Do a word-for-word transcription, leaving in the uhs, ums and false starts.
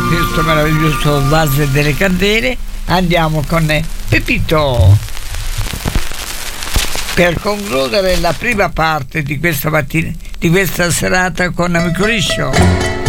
questo meraviglioso vaso delle candele, andiamo con Pepito per concludere la prima parte di questa mattina, di questa serata con Amico Liscio.